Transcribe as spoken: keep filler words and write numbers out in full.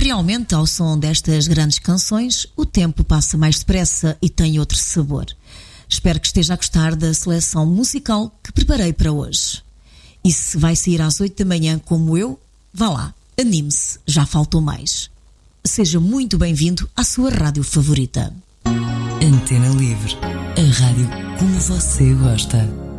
Realmente, ao som destas grandes canções, o tempo passa mais depressa e tem outro sabor. Espero que esteja a gostar da seleção musical que preparei para hoje. E se vai sair às oito da manhã como eu, vá lá, anime-se, já faltou mais. Seja muito bem-vindo à sua rádio favorita. Antena Livre, a rádio como você gosta.